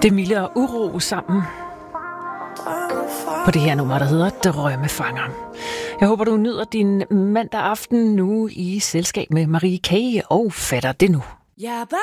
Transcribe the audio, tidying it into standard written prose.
Det milde og uro sammen på det her nummer, der hedder Drømmefanger. Jeg håber, du nyder din mandag aften nu i selskab med Marie K. og Fatter det nu.